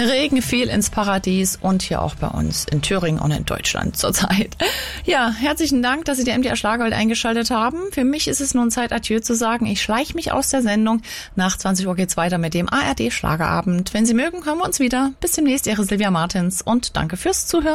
Regen fiel ins Paradies und hier auch bei uns in Thüringen und in Deutschland zurzeit. Ja, herzlichen Dank, dass Sie die MDR Schlagerwelt eingeschaltet haben. Für mich ist es nun Zeit, Adieu zu sagen. Ich schleiche mich aus der Sendung. Nach 20 Uhr geht's weiter mit dem ARD Schlagerabend. Wenn Sie mögen, hören wir uns wieder. Bis demnächst, Ihre Silvia Martins und danke fürs Zuhören.